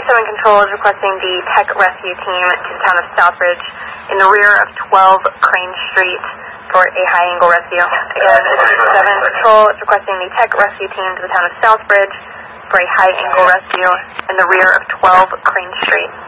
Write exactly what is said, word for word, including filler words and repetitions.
seven Control is requesting the tech rescue team to the town of Southbridge in the rear of twelve Crane Street for a high-angle rescue. Again, seven Control is requesting the tech rescue team to the town of Southbridge for a high-angle rescue in the rear of twelve Crane Street.